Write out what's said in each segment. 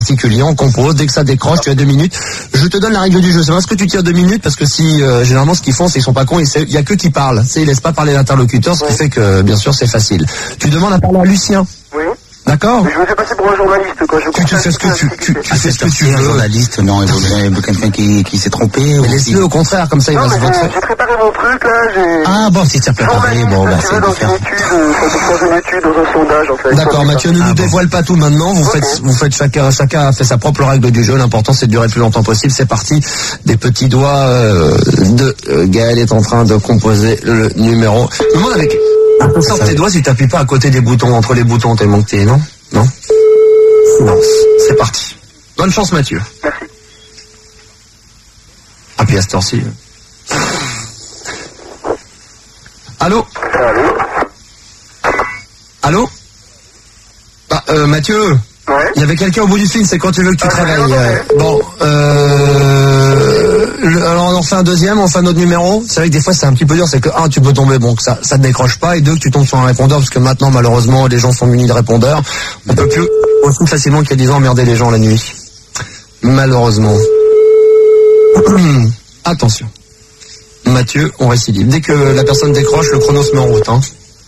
particulier, on compose, dès que ça décroche, tu as 2 minutes. Je te donne la règle du jeu. C'est parce que tu tires 2 minutes, parce que si généralement ce qu'ils font, c'est qu'ils sont pas cons, il y a que qui parlent. Ils laissent pas parler l'interlocuteur, ce qui fait que bien sûr c'est facile. Tu demandes à parler à Lucien. Oui. D'accord. Mais je me fais passer pour un journaliste, quoi. Tu fais ce que tu veux. Un journaliste, non, il veut quelqu'un qui s'est trompé. Laisse-le au contraire, comme ça il va se voter. J'ai préparé mon truc, là, Ah bon, si tu as préparé, bon, bah c'est dans une étude, dans une étude, dans un sondage, en fait. D'accord, Mathieu, ne nous dévoile pas tout maintenant. Vous faites chacun a fait sa propre règle du jeu. L'important c'est de durer le plus longtemps possible. C'est parti. Des petits doigts de Gaël est en train de composer le numéro. Je me demande avec. Sors tes doigts si tu t'appuies pas à côté des boutons, entre les boutons, t'es monté, non? Non? Silence. C'est parti. Bonne chance, Mathieu. Merci. Ah, puis à cette heure-ci. Allô? Allô? Bah, Mathieu? Ouais. Il y avait quelqu'un au bout du fil, c'est quand tu veux que tu te réveilles. Bon, alors on en fait un deuxième, on fait un autre numéro. C'est vrai que des fois c'est un petit peu dur, c'est que un, tu peux tomber, bon, que ça ne décroche pas, et deux, que tu tombes sur un répondeur, parce que maintenant malheureusement les gens sont munis de répondeurs. On peut plus aussi facilement qu'il y a 10 ans emmerder les gens la nuit. Malheureusement. Attention. Mathieu, on récidive. Dès que la personne décroche, le chrono se met en route. Hein.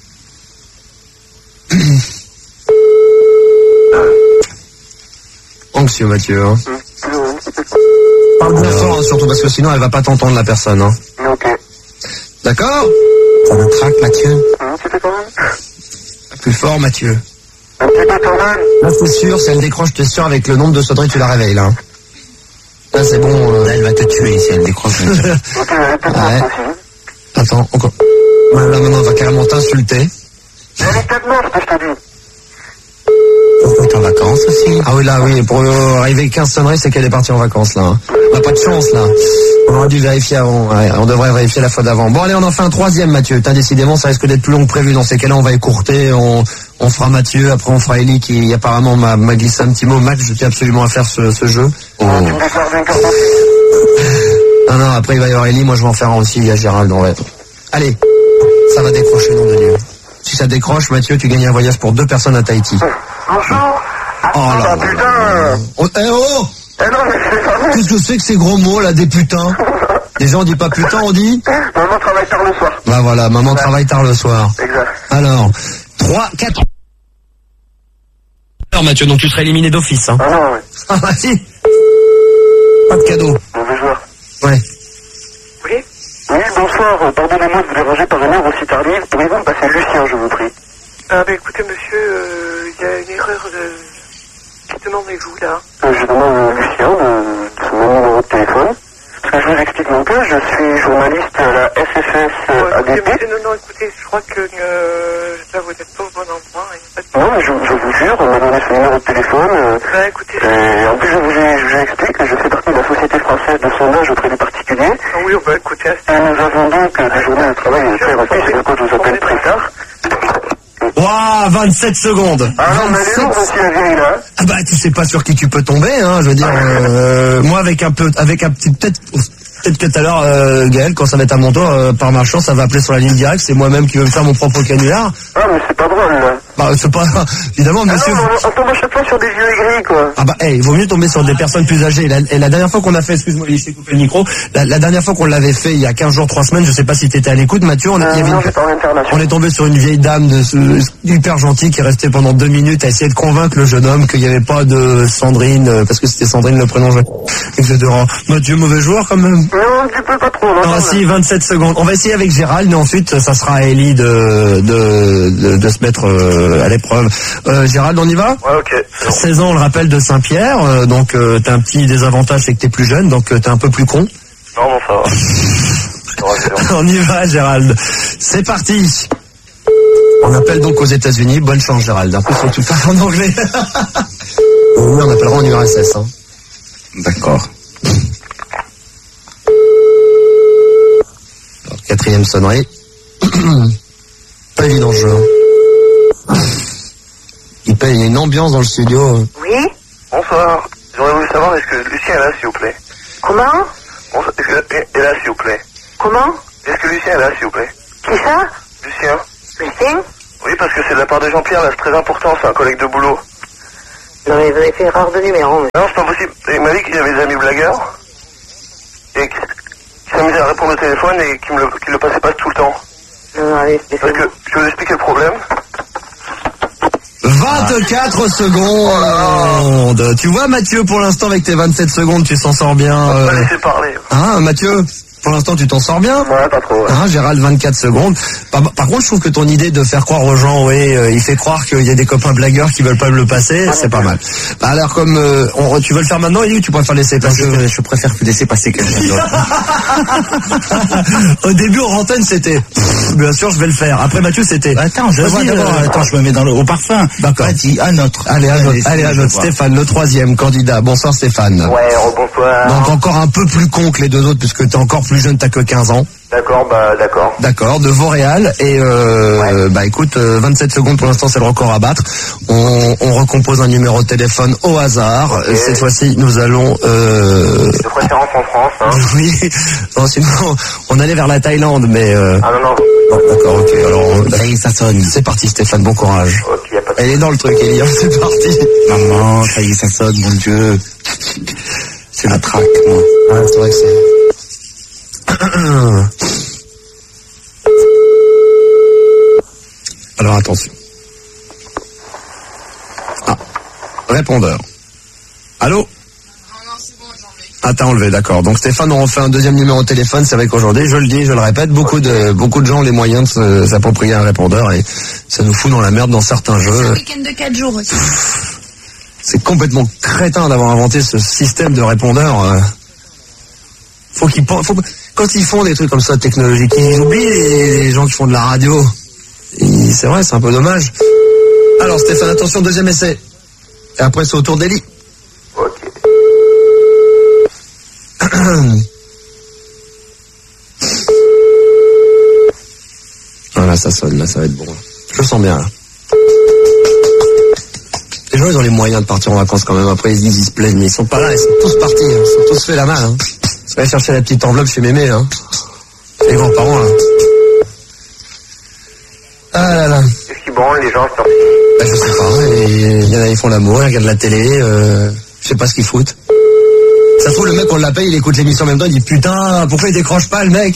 Anxieux, Mathieu. Hein. Parle bien fort, hein, surtout parce que sinon elle va pas t'entendre, la personne. Hein. Ok. D'accord? Ça me traque, Mathieu. Un petit peu quand même. Plus fort, Mathieu. Un petit peu quand même. Là, c'est sûr, si elle décroche, t'es sûr, avec le nombre de sonneries, tu la réveilles, là. Là, c'est bon. Là, elle va te tuer si elle décroche. Ok, ouais. Attends, encore. Là, maintenant, elle va carrément t'insulter. Elle est peut-être morte, je te dis. Elle est en vacances aussi. Ah oui, là, oui, pour arriver 15 sonneries, c'est qu'elle est partie en vacances, là. Hein. On n'a pas de chance, là. On aurait dû vérifier avant. Ouais, on devrait vérifier la fois d'avant. Bon, allez, on en fait un troisième, Mathieu. Décidément, ça risque d'être plus long que prévu. Dans ces cas-là, on va écourter. On fera Mathieu. Après, on fera Ellie qui, apparemment, m'a glissé un petit mot. Max, je tiens absolument à faire ce jeu. Oh. Non, après, il va y avoir Ellie. Moi, je vais en faire un aussi. Il y a Gérald. Ouais. Allez, ça va décrocher, nom de Dieu. Si ça décroche, Mathieu, tu gagnes un voyage pour 2 personnes à Tahiti. Bonjour. Oh là là. Putain. Oh, eh oh! Eh non, mais c'est pas vrai. Qu'est-ce que c'est que ces gros mots, là, des putains? Les gens, on dit pas putain, on dit? Maman travaille tard le soir. Bah voilà, maman travaille tard le soir. Exact. Alors, 3, 4... Alors Mathieu, donc tu serais éliminé d'office, hein? Ah non, ouais. Ah bah si. Pas de cadeau. Mauvais joueur. Ouais. Oui. Oui, bonsoir. Pardonnez-moi de vous déranger par une heure aussi tardive. Pourriez-vous me passer Lucien, je vous prie? Ah bah écoutez monsieur, il y a une erreur de... Qui demandez-vous là? Je demande Lucien de son numéro de téléphone. Parce que je vous explique mon cas, je suis journaliste à la SFS ADP. Non, écoutez, je crois que là vous n'êtes pas au bon endroit. Non, mais je vous jure, on m'a donné son numéro de téléphone. Bah écoutez... en plus, je vous explique que je fais partie de la Société française de sondage auprès des particuliers. Ah oui, bah écoutez... Et nous avons donc des journées de travail très rapides, c'est pourquoi je vous appelle très tard. Waouh, 27 secondes. Ah non, mais elle est lourde aussi la vieille là. Ah bah tu sais pas sur qui tu peux tomber, hein. Je veux dire, moi avec un petit peut-être que tout à l'heure, Gaël, quand ça va être à mon tour, par ma chance, ça va appeler sur la ligne directe. C'est moi-même qui vais me faire mon propre canular. Ah mais c'est pas drôle là. Bah c'est pas évidemment, monsieur. Non, on tombe à chaque fois sur des vieux aigris quoi. Ah bah il vaut mieux tomber sur des personnes plus âgées. Et la dernière fois qu'on a fait, excuse-moi, je t'ai coupé le micro. La dernière fois qu'on l'avait fait, il y a 15 jours, 3 semaines, je sais pas si t'étais à l'écoute, Mathieu. On est tombé sur une vieille dame hyper gentille qui est restée pendant 2 minutes à essayer de convaincre le jeune homme qu'il n'y avait pas de Sandrine, parce que c'était Sandrine le prénom, etc. Mathieu, mauvais joueur quand même. Non, tu peux pas trop. Non, si, 27 secondes. On va essayer avec Gérald, mais ensuite, ça sera à Ellie de se mettre à l'épreuve. Gérald, on y va? Ouais, ok. 16 ans, on le rappelle, de Saint-Pierre. Donc, t'as un petit désavantage, c'est que t'es plus jeune, donc t'es un peu plus con. Non, bon, ça va. On y va, Gérald. C'est parti. On appelle donc aux États-Unis. Bonne chance, Gérald. En plus, faut que tu le fasses en anglais. Oui, on appellera en URSS. Hein. D'accord. Alors, 4e sonnerie. Pas évident le jeu. Il y a une ambiance dans le studio. Oui? Bonsoir. J'aurais voulu savoir, est-ce que Lucien est là, s'il vous plaît? Comment? Est-ce que est là, s'il vous plaît? Comment? Est-ce que Lucien est là, s'il vous plaît? Qui ça? Lucien? Lucien? Oui, parce que c'est de la part de Jean-Pierre, là, c'est très important, c'est un collègue de boulot. Non, mais vous avez fait erreur de numéro. Mais... Non, c'est pas possible. Il m'a dit qu'il avait des amis blagueurs. Et qu'il s'amusait à répondre au téléphone et qu'il le passait pas tout le temps. Non, allez, parce que je vais vous expliquer le problème. 24 secondes. Tu vois, Mathieu, pour l'instant, avec tes 27 secondes, tu s'en sors bien. On va laisser parler. Hein, Mathieu? Pour l'instant, tu t'en sors bien? Ouais, pas trop. Ouais. Hein, Gérald, 24 secondes. Par contre, je trouve que ton idée de faire croire aux gens, il fait croire qu'il y a des copains blagueurs qui veulent pas me le passer, c'est pas mal. Bah alors, comme tu veux le faire maintenant, Élie, ou tu préfères laisser passer? Je préfère laisser passer quelqu'un d'autre. Au début, en antenne, c'était bien sûr, je vais le faire. Après, Mathieu, c'était attends, je me mets au parfum. D'accord. Vas-y, un autre. Allez, un autre. Stéphane, le 3e candidat. Bonsoir, Stéphane. Ouais, bonsoir. Donc encore un peu plus con que les deux autres, puisque t'es encore plus jeune, t'as que 15 ans. D'accord, d'accord. D'accord, de Vauréal. Et ouais. Écoute, 27 secondes pour l'instant, c'est le record à battre. On recompose un numéro de téléphone au hasard. Okay. Cette fois-ci, nous allons... De préférence en France, hein. Oui. Non, sinon, on allait vers la Thaïlande, mais... Ah non. Bon, d'accord, ok. Alors, ça y est, ça sonne. C'est parti, Stéphane, bon courage. Ok, y a pas de... Elle est dans le truc, Elia, c'est parti. Maman, ça y est, ça sonne, mon Dieu. C'est la traque, moi. Ah, c'est vrai que c'est... Alors attention. Ah, répondeur. Allô? Non, c'est bon, j'ai enlevé. Ah, t'as enlevé, d'accord. Donc Stéphane, on refait un deuxième numéro de téléphone, c'est vrai qu'aujourd'hui, je le dis, je le répète, beaucoup de gens ont les moyens de s'approprier un répondeur et ça nous fout dans la merde dans certains jeux. C'est un week-end de 4 jours aussi. C'est complètement crétin d'avoir inventé ce système de répondeur. Quand ils font des trucs comme ça technologiques, ils oublient les gens qui font de la radio. C'est vrai, c'est un peu dommage. Alors Stéphane, attention, deuxième essai. Et après c'est au tour d'Élie. Ok. Voilà, ça sonne, là, ça va être bon. Je le sens bien, là. Les gens, ils ont les moyens de partir en vacances quand même. Après, ils se disent, ils se plaignent, mais ils sont pas là, ils sont tous partis, hein. Ils sont tous fait la malle, hein. Je vais aller chercher la petite enveloppe chez Mémé, hein. Les grands-parents, là. Ah là là. Qu'est-ce qui branle les gens sortis? Bah, je sais pas, il y en a, ils font l'amour, ils regardent la télé, je sais pas ce qu'ils foutent. Ça se trouve, le mec, on l'appelle, il écoute l'émission en même temps, il dit, putain, pourquoi il décroche pas, le mec?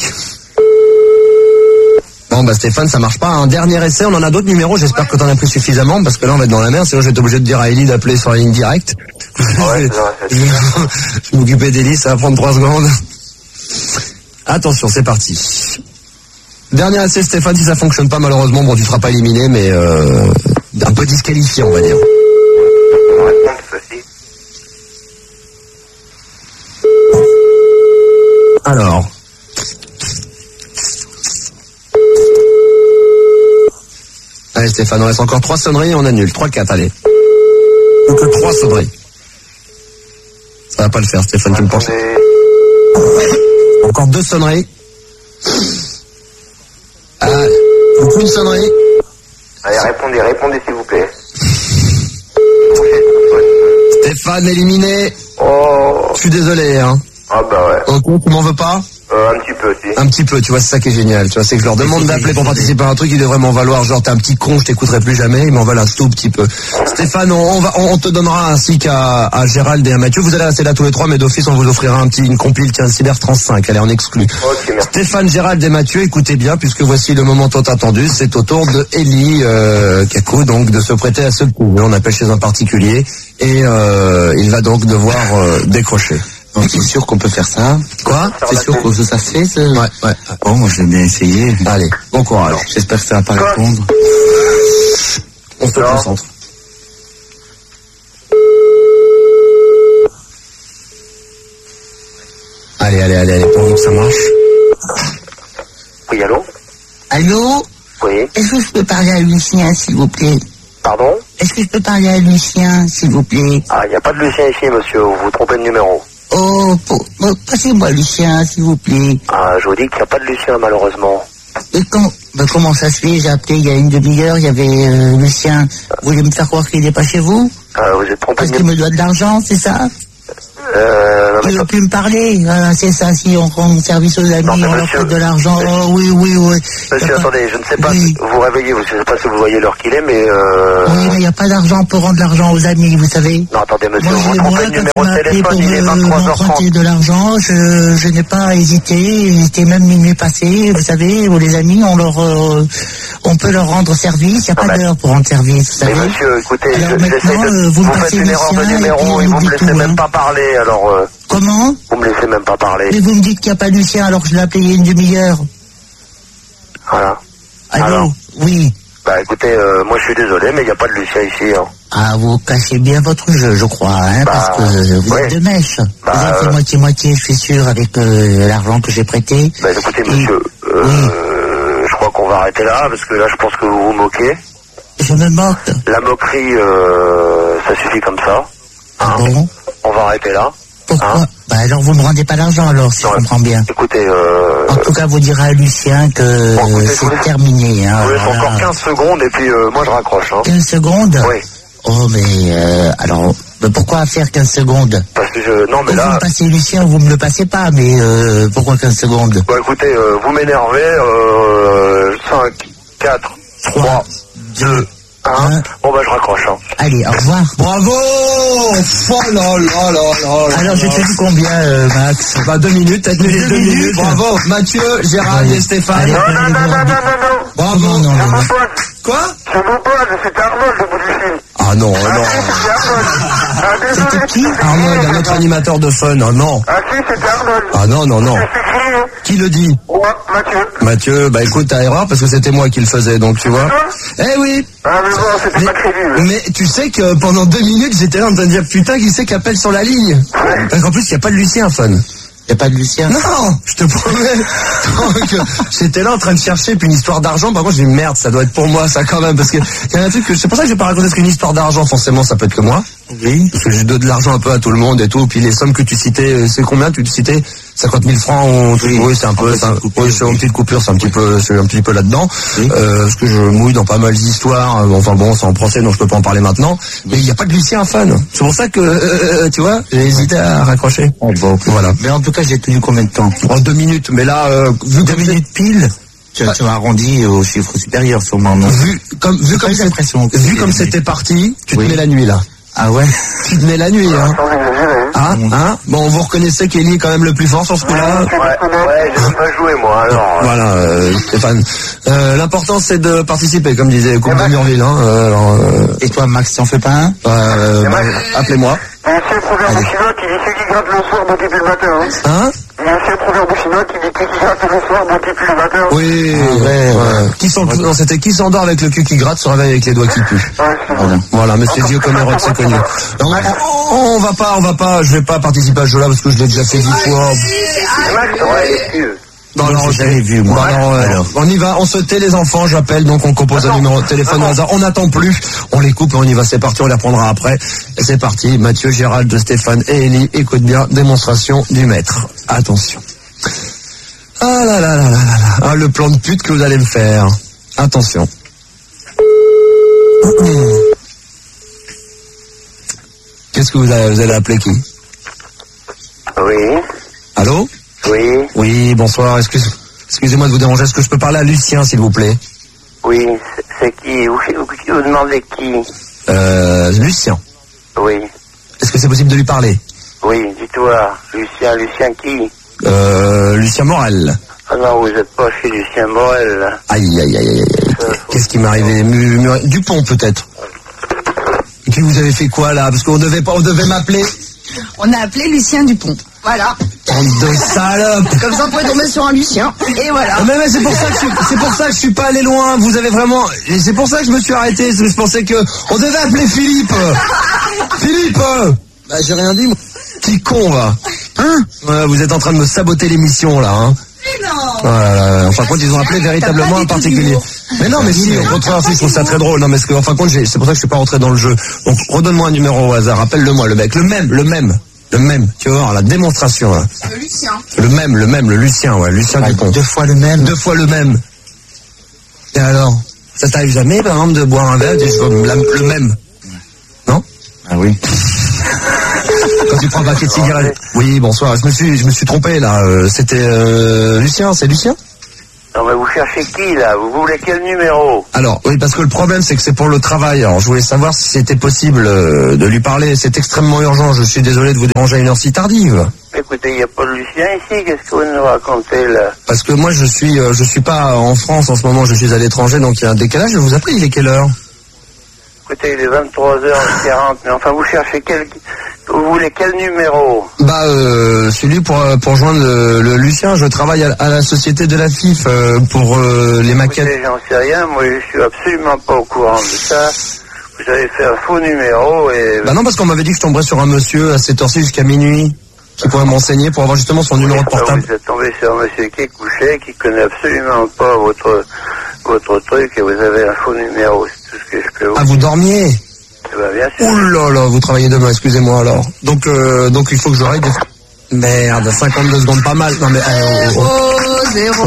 Bon, bah, Stéphane, ça marche pas. Un dernier essai, on en a d'autres numéros, j'espère que t'en as pris suffisamment, parce que là, on va être dans la merde, sinon je vais être obligé de dire à Élie d'appeler sur la ligne directe. Ouais, je vais m'occuper d'Élie, ça va prendre 3 secondes. Attention, c'est parti. Dernier essai, Stéphane, si ça fonctionne pas, malheureusement, bon, tu seras pas éliminé, mais un peu disqualifié, on va dire. Alors. Allez, Stéphane, on reste encore 3 sonneries et on annule. 3-4, allez. Donc 3 sonneries. Ça va pas le faire, Stéphane, tu me penses. Encore 2 sonneries. Une sonnerie. Allez, répondez s'il vous plaît. Stéphane éliminé. Oh. Je suis désolé, hein. Ah bah ouais. Ok, tu m'en veux pas? Un petit peu aussi. Un petit peu, tu vois, c'est ça qui est génial. Tu vois, c'est que je leur demande d'appeler pour participer à un truc, ils devraient m'en valoir. Genre, t'es un petit con, je t'écouterai plus jamais. Ils m'en veulent un tout petit peu. Stéphane, on te donnera ainsi qu'à Gérald et à Mathieu. Vous allez rester là tous les 3, mais d'office, on vous offrira une compile, tiens, Cyber Trans 5. Allez, on exclut. Ok, merci. Stéphane, Gérald et Mathieu, écoutez bien, puisque voici le moment tant attendu. C'est au tour de Élie Kakou, donc, de se prêter à ce coup. On appelle chez un particulier. Et il va donc devoir décrocher. Donc, c'est sûr qu'on peut faire ça. Quoi? C'est sûr que ça se fait, ça? Ouais. Bon, moi, je vais bien essayer. Allez, bon courage. J'espère que ça va pas répondre. On se concentre. Allez, pour que ça marche. Oui, allô? Allô? Oui. Est-ce que je peux parler à Lucien, s'il vous plaît? Pardon? Est-ce que je peux parler à Lucien, s'il vous plaît? Ah, il n'y a pas de Lucien ici, monsieur, vous vous trompez de numéro. Oh, passez-moi Lucien, s'il vous plaît. Ah, je vous dis qu'il n'y a pas de Lucien, malheureusement. Et comment ça se fait? J'ai appelé il y a une demi-heure, il y avait Lucien. Vous voulez me faire croire qu'il n'est pas chez vous? Vous êtes trompé Parce qu'il me doit de l'argent, c'est ça? Il veut plus me parler. Voilà, c'est ça, si on rend service aux amis, on leur prête de l'argent. Oh, oui. Monsieur, attendez, je ne sais pas, vous réveillez, je ne sais pas si vous voyez l'heure qu'il est, mais Oui, mais il n'y a pas d'argent pour rendre l'argent aux amis, vous savez. Non, attendez, monsieur, moi, vous trompez le numéro de téléphone, il est 23h30. De l'argent, je n'ai pas hésité, j'étais même minuit passé, vous savez, les amis, on peut leur rendre service, il n'y a pas d'heure pour rendre service, vous savez. Mais monsieur, écoutez, alors maintenant, vous faites une erreur de numéro et vous me laissez même pas parler, alors... Comment? Vous me laissez même pas parler. Mais vous me dites qu'il n'y a pas Lucien alors que je l'ai appelé il y a une demi-heure. Voilà. Allô? Oui. Bah écoutez, moi je suis désolé, mais il n'y a pas de Lucien ici. Hein. Ah, vous cachez bien votre jeu, je crois, hein, parce que vous êtes de mèche. Vous avez fait moitié-moitié, je suis sûr, avec l'argent que j'ai prêté. Bah écoutez, monsieur, je crois qu'on va arrêter là, parce que là je pense que vous vous moquez. Je me moque. La moquerie, ça suffit comme ça. Ah bon? On va arrêter là. Pourquoi? Bah alors vous ne me rendez pas l'argent alors, si je comprends bien. Écoutez, en tout cas, vous direz à Lucien que c'est terminé. Hein, vous laissez encore 15 secondes et puis moi je raccroche. Hein. 15 secondes? Oui. Oh mais alors, pourquoi faire 15 secondes? Parce que non mais là... Vous me passez Lucien, vous me le passez pas, mais pourquoi 15 secondes? Bah écoutez, vous m'énervez, 5, 4, 3, 2... Bon bah je raccroche. Hein. Allez, au revoir. Bravo. Oh là là là là. Alors j'ai tenu combien, Max? Bah 2 minutes, t'as tenu les 2 minutes. Bravo, Mathieu, Gérald et Stéphane. Non. Bravo. Non. Quoi? Je vous pose, c'est Arnold le bout du fil. Ah non, non. C'était qui? Arnold, un autre animateur de fun. Ah non. Ah si, c'était Arnold. Ah non. Qui le dit? Moi, Mathieu. Mathieu, bah écoute, t'as erreur parce que c'était moi qui le faisais, donc tu vois. Eh oui. Ah mais bon, c'était pas crédible. Mais tu sais que pendant 2 minutes, j'étais là en train de dire putain, qui c'est qui appelle sur la ligne? Parce qu'en plus, il n'y a pas de Lucien, fun. Il n'y a pas de Lucien? Non, je te promets. Donc, j'étais là en train de chercher, puis une histoire d'argent. Par contre, j'ai dit merde, ça doit être pour moi, ça quand même, parce que il y a un truc que c'est pour ça que je vais pas raconter, parce qu'une histoire d'argent, forcément, ça peut être que moi. Oui. Parce que je donne de l'argent un peu à tout le monde et tout. Puis les sommes que tu citais, c'est combien tu citais? 50 000 francs oui, c'est un peu, c'est une petite coupure, c'est un petit peu là-dedans. Oui. Parce que je mouille dans pas mal d'histoires. Enfin bon, c'est en procès, donc je peux pas en parler maintenant. Mais il n'y a pas de Lucien fan. C'est pour ça que, tu vois, j'ai hésité à raccrocher. Oh, bon. Voilà. Mais en tout cas, j'ai tenu combien de temps? En 2 minutes. Mais là, vu 2 minutes pile. Tu as arrondi au chiffre supérieur, sûrement, non? Vu comme c'était parti, tu te mets la nuit, là. Ah ouais? Tu te mets la nuit, hein? Bon, vous reconnaissez qu'Eli est quand même le plus fort sur ce coup-là? Ouais, je vais pas jouer, moi, alors. Voilà, Stéphane. L'important, c'est de participer, comme disait Coupe de Murville, hein. Et toi, Max, t'en fais pas un? Appelez-moi. Il y a un ancien proverbe chinois qui dit ceux qui grattent le soir montent plus le matin, hein? Il y a un ancien proverbe chinois qui dit ceux qui grattent le soir montent plus le matin. Oui, non, c'était qui s'endort avec le cul qui gratte, se réveille avec les doigts qui puent. Voilà, monsieur Dieu comme Hérode, c'est connu. On va pas, je vais pas participer à ce jeu-là parce que je l'ai déjà fait 10 fois. Non, j'avais vu, moi. Alors, on y va, on se tait les enfants, j'appelle, donc on compose un numéro de téléphone au hasard, on n'attend plus, on les coupe et on y va, c'est parti, on les reprendra après. Et c'est parti, Mathieu, Gérald, Stéphane et Élie, écoute bien, démonstration du maître. Attention. Ah là là là là là là, ah, le plan de pute que vous allez me faire. Attention. Qu'est-ce que vous allez appeler qui? Oui. Allô? Oui. Oui, bonsoir. Excusez-moi de vous déranger. Est-ce que je peux parler à Lucien, s'il vous plaît? Oui, c'est qui? Vous demandez qui? Lucien. Oui. Est-ce que c'est possible de lui parler? Oui, dis-toi. Lucien qui? Lucien Morel. Ah non, vous n'êtes pas chez Lucien Morel. Aïe. Qu'est-ce qui m'est arrivé? Dupont, peut-être. Et puis vous avez fait quoi, là? Parce qu'on devait m'appeler. On a appelé Lucien Dupont. Voilà. Bande de salopes. Comme ça, on pouvait tomber sur un Lucien. Et voilà. Mais c'est pour ça que je suis pas allé loin. Vous avez vraiment, et c'est pour ça que je me suis arrêté. Parce que je pensais que on devait appeler Philippe. Philippe. Bah, j'ai rien dit, moi. Petit con, va. Hein? Ouais, vous êtes en train de me saboter l'émission, là, hein. Mais non. Voilà. En fin de compte, ils ont appelé véritablement un particulier. Mais non, mais si, au contraire, si, je trouve ça très drôle. Non, mais en fin de compte, c'est pour ça que je suis pas rentré dans le jeu. Donc, redonne-moi un numéro au hasard. Appelle-le-moi, le mec. Le même. Tu vas voir, la démonstration, là. Le Lucien. Le Lucien, ouais. Lucien Dupont. 2 fois le même. 2 fois le même. Et alors? Ça t'arrive jamais, par exemple, de boire un verre et le même? Non? Ah oui. Quand tu prends un paquet de cigarettes. Oui, bonsoir. Je me suis trompé là. C'était Lucien. C'est Lucien? Non, mais vous cherchez qui, là? Vous voulez quel numéro? Alors, oui, parce que le problème, c'est que c'est pour le travail. Alors, je voulais savoir si c'était possible de lui parler. C'est extrêmement urgent. Je suis désolé de vous déranger à une heure si tardive. Écoutez, il n'y a pas de Lucien ici. Qu'est-ce que vous nous racontez, là? Parce que moi, je suis pas en France en ce moment. Je suis à l'étranger, donc il y a un décalage. Je vous appelle, il est quelle heure? Écoutez, il est 23h40. Mais enfin, vous cherchez vous voulez quel numéro? Bah, celui pour joindre le Lucien. Je travaille à la société de la FIF pour les maquettes. Écoutez, j'en sais rien. Moi, je suis absolument pas au courant de ça. Vous avez fait un faux numéro et... Bah non, parce qu'on m'avait dit que je tomberais sur un monsieur à cette heure-ci jusqu'à minuit qui pourrait m'enseigner pour avoir justement son numéro de portable. Vous êtes tombé sur un monsieur qui est couché, qui connaît absolument pas votre truc et vous avez un faux numéro. C'est tout ce que je peux vous dire. Ah, vous dormiez? Bah, bien sûr. Ouh là là, vous travaillez demain, excusez-moi alors. Donc il faut que je règle. Merde, 52 secondes, pas mal. Non mais... 0.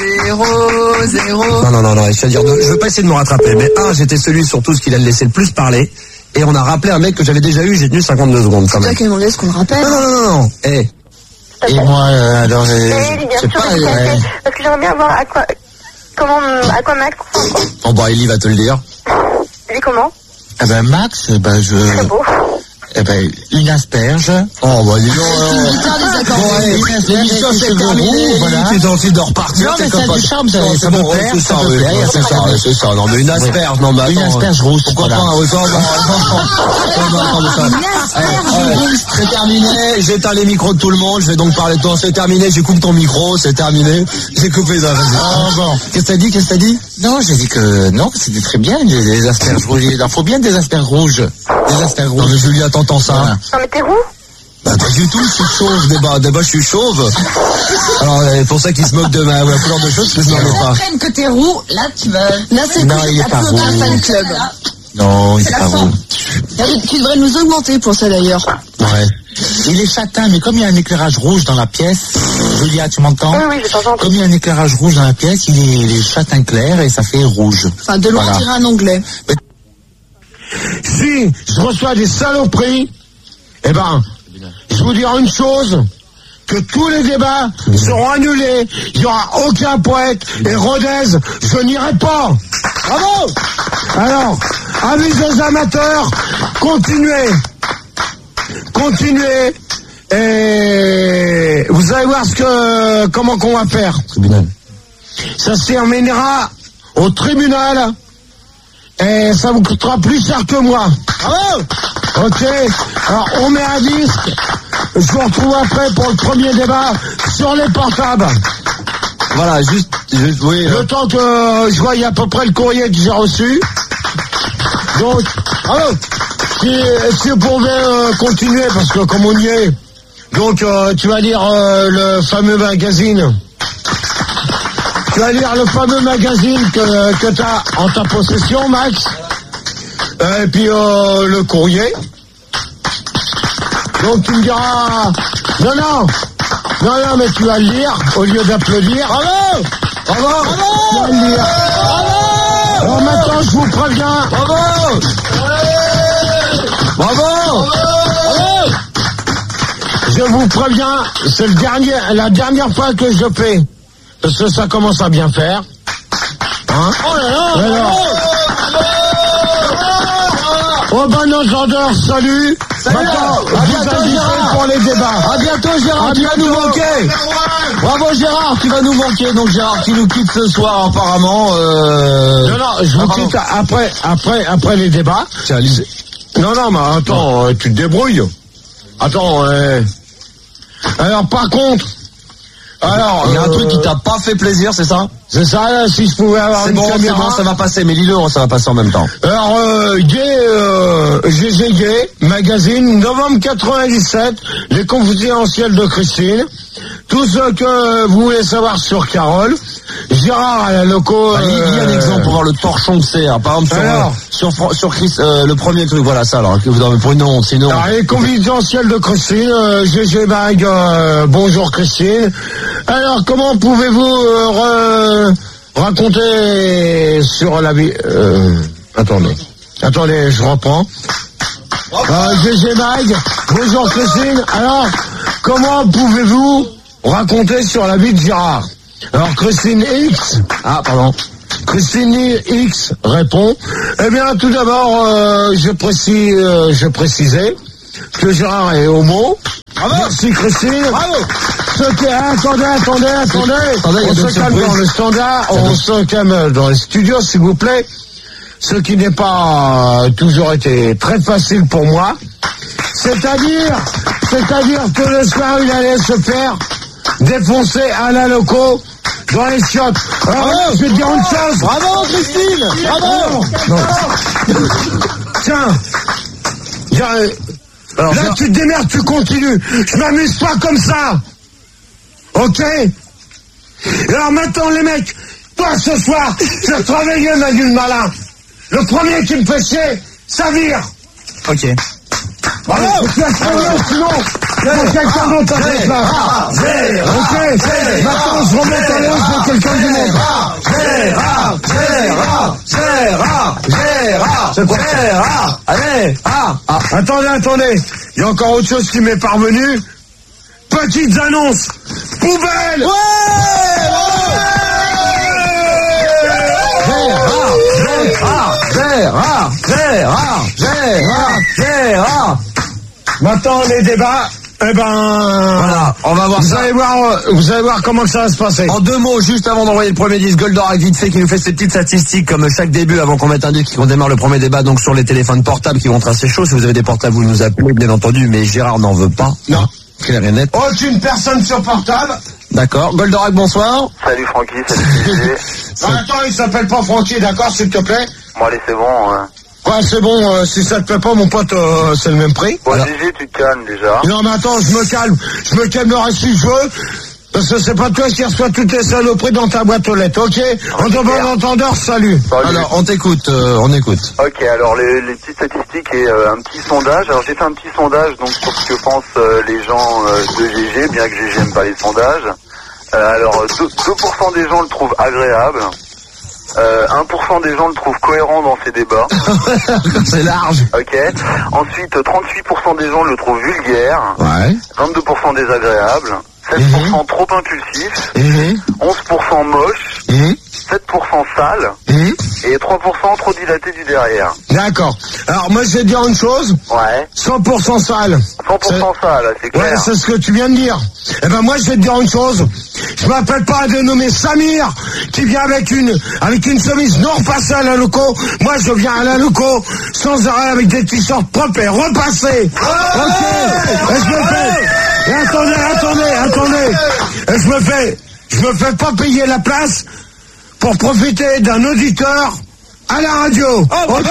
Non, je veux pas essayer de me rattraper. Mais j'étais celui surtout ce qu'il a laissé le plus parler. Et on a rappelé un mec que j'avais déjà eu, j'ai tenu 52 secondes quand même. C'est toi qui demandais ce qu'on le rappelle. Non. Et moi, alors, je sais pas. Parce que j'aimerais bien voir à quoi Max ressemble, quoi. Oh bah, Ellie va te le dire. Il est comment? Eh ben, Max, Très beau. Eh ben, une asperge. Oh, bah, dis donc. L'émission, c'est terminé. Voilà. Tu es gentil de repartir. Non, mais ça a du charme, ça me plaît. C'est ça. Non, mais une asperge, non, mais attends. Une asperge rousse. Pourquoi pas? C'est terminé. J'éteins les micros de tout le monde. Je vais donc parler de toi. C'est terminé. Je coupe ton micro. C'est terminé. J'ai coupé ça. Bon. Qu'est-ce que t'as dit? Non, j'ai dit que non, c'était très bien, les asperges rouges. Il en faut bien des asperges rouges. Des asperges rouges. Non, mais Julia, t'entends ça? Voilà. Non, mais t'es roux? Bah, pas du tout, je suis chauve, débat, je suis chauve. Alors, c'est pour ça qu'ils se moquent de ma couleur de cheveux, parce que je n'en ai pas. Si que t'es roux, là, tu vas... Là, c'est non, il est pas roux. Fan club. Non, il est pas roux. Tu devrais nous augmenter pour ça, d'ailleurs. Ouais. Il est châtain, mais comme il y a un éclairage rouge dans la pièce, Julia, tu m'entends? Oui, je t'entends. Comme il y a un éclairage rouge dans la pièce, il est châtain clair et ça fait rouge. Enfin, de loin, on dirait un anglais. Mais... Si je reçois des saloperies, eh ben, je vous dire une chose, que tous les débats seront annulés, il n'y aura aucun poète, et Rodez, je n'irai pas. Bravo! Alors, avis aux amateurs, continuez, et vous allez voir comment qu'on va faire. Tribunal. Ça se terminera au tribunal, et ça vous coûtera plus cher que moi. Bravo! Ok, alors on met un disque, je vous retrouve après pour le premier débat sur les portables. Voilà, juste oui. Le temps que je voie à peu près le courrier que j'ai reçu. Donc, bravo! Si vous pouvez continuer, parce que comme on y est, donc tu vas lire le fameux magazine. Tu vas lire le fameux magazine que tu as en ta possession, Max. Et puis le courrier. Donc tu me diras... Non, mais tu vas le lire au lieu d'applaudir. Bravo! Tu vas le lire. Alors maintenant, je vous préviens. Bravo! Je vous préviens, c'est la dernière fois que je fais. Parce que ça commence à bien faire. Hein? Oh là là! Oh ben entendeur, salut. Maintenant, vous invitez pour les débats. À bientôt Gérard, tu vas nous manquer. Bravo Gérard, tu vas nous manquer. Donc Gérard qui nous quitte ce soir apparemment. Non, je vous quitte après les débats. Tiens, lisez. Non, mais attends, tu te débrouilles. Attends, alors par contre, il y a un truc qui t'a pas fait plaisir, c'est ça? C'est ça, là, si je pouvais avoir une caméra. C'est bon, ça va passer, mais lis-le, ça va passer en même temps. Alors, GG Gay, magazine, novembre 97, les confidentiels de Christine. Tout ce que vous voulez savoir sur Carole. Gérard à la loco. Lis un exemple pour voir le torchon que c'est. Par exemple, sur Chris, le premier truc, voilà ça, alors, que vous avez pour une honte, c'est une honte. Alors, les confidentiels de Christine, GG Mag, bonjour Christine. Alors, comment pouvez-vous raconter sur la vie... Attendez, je reprends. GG Mag. Bonjour Christine. Alors, comment pouvez-vous raconter sur la vie de Gérard? Alors Christine X. Christine X répond. Eh bien, tout d'abord, je précisais que Gérard est homo. Bravo. Merci Christine. Bravo. Attendez. On se calme dans le standard, on se calme dans les studios, s'il vous plaît. Ce qui n'est pas toujours été très facile pour moi. C'est-à-dire que le soir, il allait se faire défoncer à la loco dans les chiottes. Alors, je vais te dire une chose. Bravo, Christine. Bravo. Tiens. Alors, là, tu te démerdes, tu continues. Je m'amuse pas comme ça. Ok? Et alors maintenant, les mecs, toi, ce soir, je vais te réveiller, ma gueule malin. Le premier qui me fait chier, ça vire. Ok. Bravo. Tu vas sinon, il faut quelqu'un d'autre à cette place. Ok. Maintenant, je remonte à l'eau, je veux quelqu'un du monde. Gérard. Allez. Attendez. Il y a encore autre chose qui m'est parvenu. Petites annonces. Poubelle. Gérard. Maintenant, les débats, voilà, on va voir ça. Vous allez voir comment ça va se passer. En 2 mots, juste avant d'envoyer le premier disque, Goldorak vite fait qui nous fait ses petites statistiques comme chaque début avant qu'on mette un disque et qu'on démarre le premier débat, donc sur les téléphones portables qui vont tracer chaud. Si vous avez des portables, vous nous appelez, bien entendu, mais Gérard n'en veut pas. Non. Clair et net. Aucune personne sur portable. D'accord. Goldorak, bonsoir. Salut Francky, salut GG. Attends, il s'appelle pas Francky, d'accord, s'il te plaît. Bon allez, c'est bon. Ouais, c'est bon, si ça te plaît pas, mon pote, c'est le même prix. Bon, GG, tu te calmes déjà. Non, mais attends, je me calmerai si je veux, parce que c'est pas toi qui reçois toutes les saloperies dans ta boîte aux lettres, ok? En te bon entendeur, salut. Alors, on t'écoute, on écoute. Ok, alors les petites statistiques et un petit sondage. Alors j'ai fait un petit sondage donc sur ce que pensent les gens de GG, bien que GG n'aime pas les sondages. Alors 2% des gens le trouvent agréable. 1% des gens le trouvent cohérent dans ses débats. C'est large. Ok. Ensuite, 38% des gens le trouvent vulgaire. Ouais. 22% désagréable. 7% trop impulsif. 11% moche. 7% sale. Et 3% trop dilaté du derrière. D'accord. Alors, moi, je vais te dire une chose. Ouais. 100% sale. 100% sale, c'est clair. Ouais, c'est ce que tu viens de dire. Eh ben, moi, je vais te dire une chose. Je m'appelle pas à dénommer Samir, qui vient avec une chemise non repassée à la loco. Moi, je viens à la loco, sans arrêt, avec des t-shirts propres et repassés. Ok. Et je me fais, et attendez. Et je me fais pas payer la place pour profiter d'un auditeur à la radio. Ok.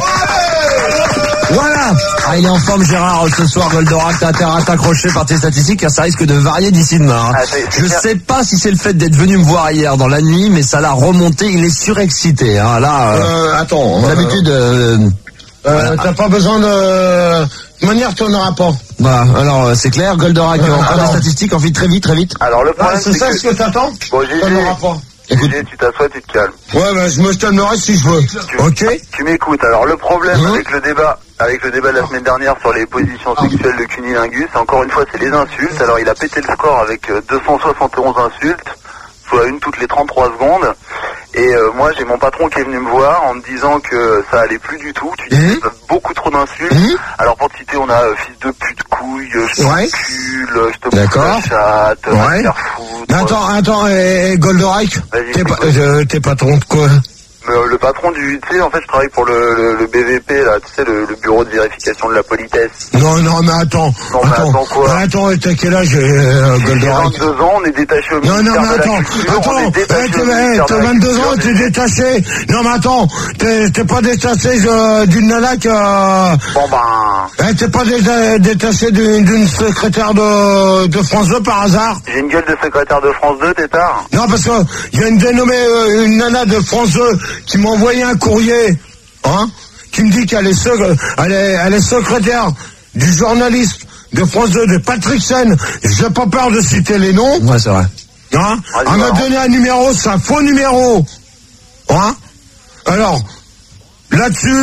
Voilà. Ah, il est en forme, Gérard, ce soir, Goldorak. T'as intérêt à t'accrocher par tes statistiques, car ça risque de varier d'ici demain. Je sais pas si c'est le fait d'être venu me voir hier dans la nuit, mais ça l'a remonté, il est surexcité. Hein. Là, attends. D'habitude... t'as pas besoin de manière, tu n'en auras pas. Voilà, alors c'est clair, Goldorak, on prend des statistiques, on vit très vite. Alors le problème, c'est ça ce que t'attends. Bon, GG, tu t'assois, tu te calmes. Ouais, bah, je me calmerai si je veux. Ok. Tu m'écoutes. Alors le problème avec le débat de la semaine dernière sur les positions sexuelles de Cunilingus, encore une fois, c'est les insultes. Alors il a pété le score avec 271 insultes, soit une toutes les 33 secondes. Et moi, j'ai mon patron qui est venu me voir en me disant que ça allait plus du tout. Tu dis beaucoup trop d'insultes. Alors pour te citer, on a fils de pute, couille, je t'encule, je te pousse la chatte, va te faire foutre. Attends, Goldorak, t'es patron de quoi? Le patron du... Tu sais, en fait, je travaille pour le BVP, là, tu sais, le bureau de vérification de la politesse. Non, mais attends. Quoi? Attends, t'as quel âge, Goldorak? J'ai 22 ans, on est détaché au ministère de la Culture. T'as 22 ans, t'es détaché. Non, mais attends, t'es pas détaché d'une nana que... Bon, ben... T'es pas détaché d'une secrétaire de France 2 par hasard? J'ai une gueule de secrétaire de France 2, tétard? Non, parce que y a une dénommée, une nana de France 2 qui m'a envoyé un courrier, qui me dit qu'elle est secrétaire du journaliste de France 2, de Patrick Sen. J'ai pas peur de citer les noms. Ouais, c'est vrai. Elle m'a donné un numéro, c'est un faux numéro. Alors, là-dessus,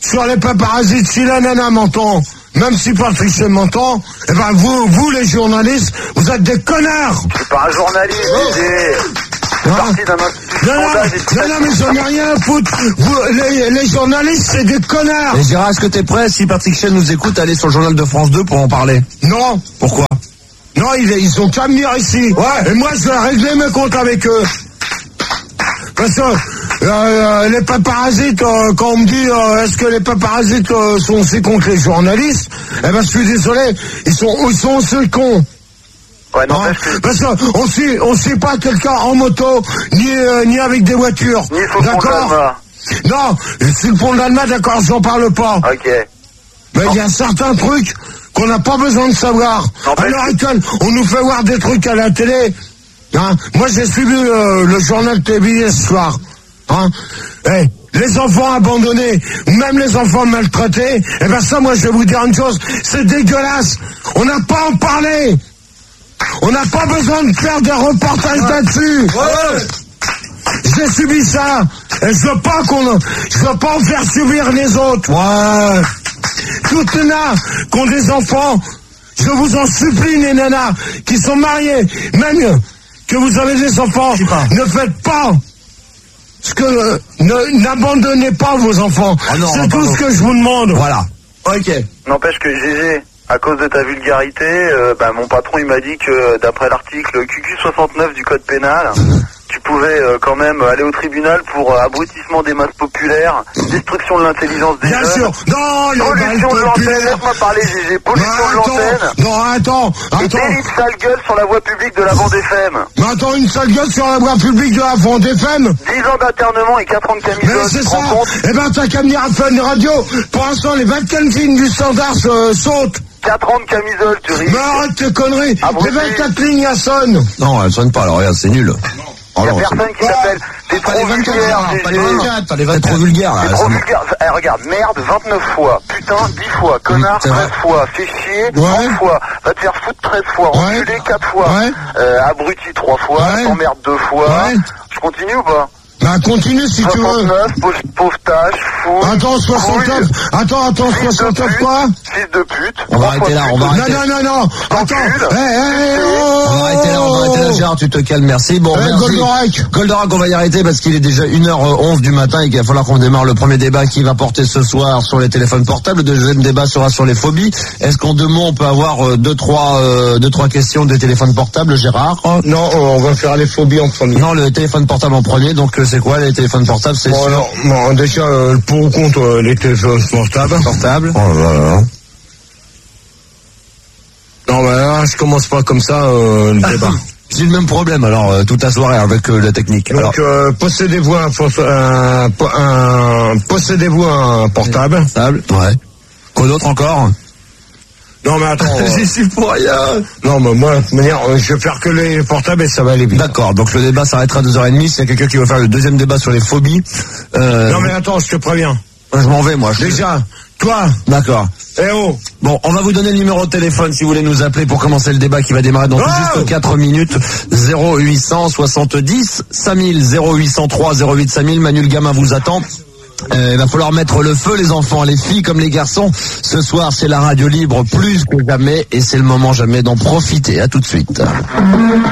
sur les paparazzis, si la nana m'entend, même si Patrick m'entend, eh ben vous les journalistes, vous êtes des connards. Je suis pas un journaliste, c'est parti d'un institut non, mais j'en ai rien à foutre. Les journalistes, c'est des connards. Et Gérard, est-ce que t'es prêt, si Patrick Chêne nous écoute, à aller sur le journal de France 2 pour en parler? Non. Pourquoi? Non, ils ont qu'à venir ici. Ouais. Et moi, je vais régler mes comptes avec eux. Parce que les paparazzis, quand on me dit est-ce que les paparazzis sont aussi cons que les journalistes, eh ben je suis désolé, ils sont aussi cons. Ouais, non, parce qu'on suit pas quelqu'un en moto, ni avec des voitures. Ni sur le pont d'Alma. Non, sur le pont d'Alma, d'accord, j'en parle pas. Ok. Mais il y a certains trucs qu'on n'a pas besoin de savoir. À l'heure actuelle, on nous fait voir des trucs à la télé. Hein, moi, j'ai suivi le journal télévisé ce soir. Hein, les enfants abandonnés, même les enfants maltraités, eh ben ça, moi, je vais vous dire une chose, c'est dégueulasse. On n'a pas à en parler. On n'a pas besoin de faire des reportages là-dessus. Ouais. J'ai subi ça. Et je veux pas en faire subir les autres. Ouais. Toutes les nanas qui ont des enfants, je vous en supplie, les nanas qui sont mariées, même que vous avez des enfants, ne faites pas n'abandonnez pas vos enfants. Ah non, c'est tout ce que je vous demande. Voilà. Ok. N'empêche que GG, à cause de ta vulgarité, mon patron il m'a dit que d'après l'article QQ69 du code pénal, tu pouvais quand même aller au tribunal pour abrutissement des masses populaires, destruction de l'intelligence des jeunes. Bien sûr. Non, pollution de l'antenne, laisse-moi parler GG, pollution de l'antenne. Non, attends. Et délit de sale gueule sur la voie publique de la bande FM. Mais attends, une sale gueule sur la voie publique de la bande FM? 10 ans d'internement et 4 ans de camisole. Mais c'est ça. Eh ben t'as qu'à venir à Fun Radio. Pour l'instant, les 24 lignes du standard sautent. 4 ans de camisole, tu ris. Mais arrête tes conneries. Les 24 lignes, elles sonnent. Non, elles sonnent pas, alors regarde, c'est nul. Il y a personne qui s'appelle. T'es trop vulgaire, T'es trop vulgaire, là. T'es trop vulgaire. Regarde, merde, 29 fois. Putain, 10 fois. Connard, 13 fois. Fais chier, 30 fois. Va te faire foutre 13 fois. Enculé 4 fois. Abruti 3 fois. T'emmerde 2 fois. Je continue ou pas? Bah continue si tu veux. 69, pauvre tâche, fou. Attends, 69. Attends, 69 quoi? Fils de pute. On va arrêter là, Non. Attends. On va arrêter là, Gérard, tu te calmes, merci. Bon, merci. Goldorak, on va y arrêter parce qu'il est déjà 1h11 du matin et qu'il va falloir qu'on démarre le premier débat qui va porter ce soir sur les téléphones portables. Le deuxième débat sera sur les phobies. Est-ce qu'en 2 mots, on peut avoir 2-3 questions des téléphones portables, Gérard? Non, on va faire les phobies en premier. Non, le téléphone portable en premier, donc c'est quoi les téléphones portables? C'est bon, déjà, pour ou contre les téléphones portables. Oh là là. Non, bah là, je commence pas comme ça le débat. J'ai le même problème, alors, toute la soirée avec la technique. Donc, possédez-vous un portable. Ouais. Quoi d'autre encore? Non, mais attends. J'y suis pour rien. Non, mais moi, de toute manière, je vais faire que les portables et ça va aller vite. D'accord, donc le débat s'arrêtera à 2h30. S'il y a quelqu'un qui veut faire le deuxième débat sur les phobies. Non, mais attends, je te préviens. Je m'en vais, moi. Déjà, toi. D'accord. Eh oh. Bon, on va vous donner le numéro de téléphone si vous voulez nous appeler pour commencer le débat qui va démarrer dans juste 4 minutes. 0800 70 5000, 0803 08 5000. Manu le gamin vous attend. Il va falloir mettre le feu, les enfants, les filles comme les garçons. Ce soir, c'est la radio libre plus que jamais et c'est le moment jamais d'en profiter. À tout de suite.